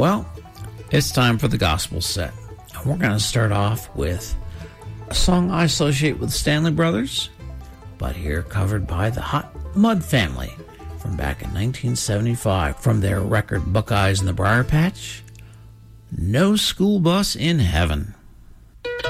Well, it's time for the gospel set. And we're going to start off with a song I associate with Stanley Brothers, but here covered by the Hot Mud Family from back in 1975 from their record Buckeyes in the Briar Patch, No School Bus in Heaven.